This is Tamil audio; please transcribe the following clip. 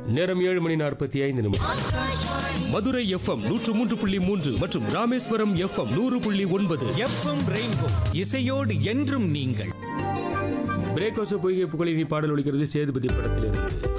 நேரம் 7:45. மதுரை FM 103.3 மற்றும் ராமேஸ்வரம் FM 100.9. FM ரெயின்போ இசையோடு என்றும் நீங்கள். பிரேக் ஹவுஸ் பொய்கை புகழினி பாடல் ஒலிக்கிறது சேதுபதி படத்திலிருந்து.